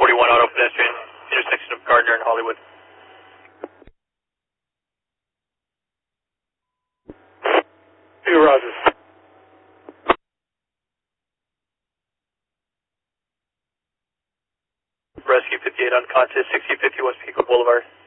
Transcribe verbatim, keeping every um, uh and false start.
forty-one auto pedestrian, intersection of Gardner and Hollywood. Two Rogers. Rescue fifty-eight unconscious, sixty fifty West Pico Boulevard.